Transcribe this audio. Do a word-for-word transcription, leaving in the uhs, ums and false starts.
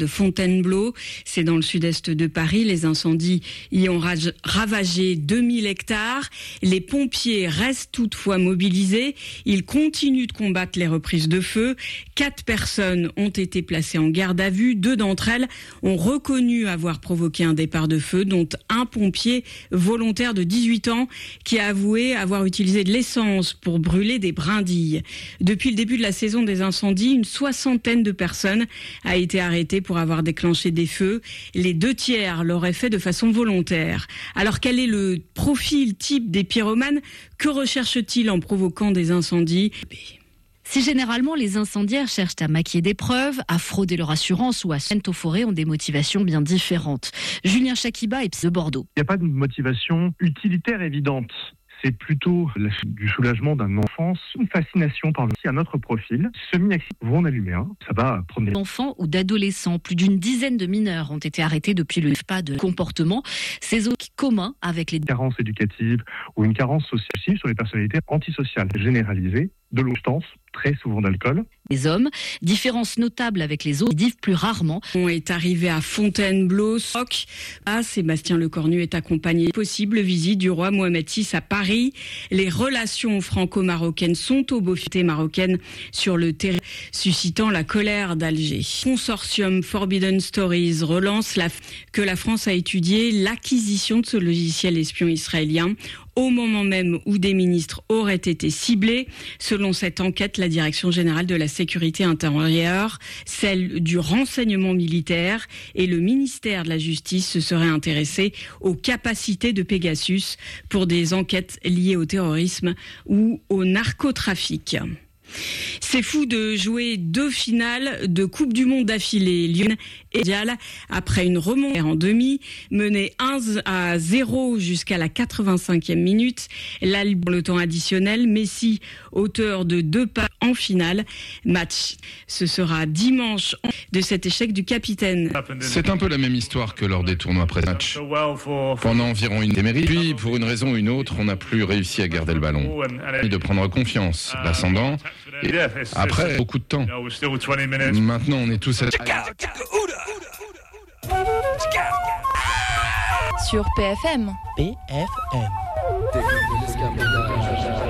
de Fontainebleau, c'est dans le sud-est de Paris. Les incendies y ont ravagé deux mille hectares. Les pompiers restent toutefois mobilisés. Ils continuent de combattre les reprises de feu. Quatre personnes ont été placées en garde à vue. Deux d'entre elles ont reconnu avoir provoqué un départ de feu, dont un pompier volontaire de dix-huit ans qui a avoué avoir utilisé de l'essence pour brûler des brindilles. Depuis le début de la saison des incendies, une soixantaine de personnes a été arrêtée pour avoir déclenché des feux. Les deux tiers l'auraient fait de façon volontaire. Alors quel est le profil type des pyromanes? Que recherchent-ils en provoquant des incendies? Si généralement les incendiaires cherchent à maquiller des preuves, à frauder leur assurance ou à se mettre aux forêts, ont des motivations bien différentes. Julien Chakiba est de Bordeaux. Il n'y a pas de motivation utilitaire évidente. C'est plutôt du soulagement d'un enfance, une fascination par le à notre profil. Semi-accident, vous en allumez un, ça va prendre des... D'enfants ou d'adolescents, plus d'une dizaine de mineurs ont été arrêtés depuis le pas de comportement. Ces autres communs avec les carences éducatives ou une carence sociale sur les personnalités antisociales généralisées, de l'obstance, très souvent d'alcool. Les hommes, différence notable avec les autres, vivent plus rarement. On est arrivé à Fontainebleau, Soc. Ah, Sébastien Lecornu est accompagné. Possible visite du roi Mohamed six à Paris. Les relations franco-marocaines sont au beau fixe marocaine sur le terrain, suscitant la colère d'Alger. Consortium Forbidden Stories relance la que la France a étudié l'acquisition de ce logiciel espion israélien au moment même où des ministres auraient été ciblés. Selon cette enquête, la Direction générale de la sécurité intérieure, celle du renseignement militaire et le ministère de la Justice se seraient intéressés aux capacités de Pegasus pour des enquêtes liées au terrorisme ou au narcotrafic. C'est fou de jouer deux finales de Coupe du Monde d'affilée. Lyon et Dial, après une remontée en demi, menée un à zéro jusqu'à la quatre-vingt-cinquième minute. Là, le temps additionnel, Messi, auteur de deux pas en finale. Match, ce sera dimanche de cet échec du capitaine. C'est un peu la même histoire que lors des tournois pré-match. Pendant environ une démérite, puis pour une raison ou une autre, on n'a plus réussi à garder le ballon. Et de prendre confiance, l'ascendant. Et après, beaucoup de temps. Maintenant, on est tous à... Sur P F M. P F M.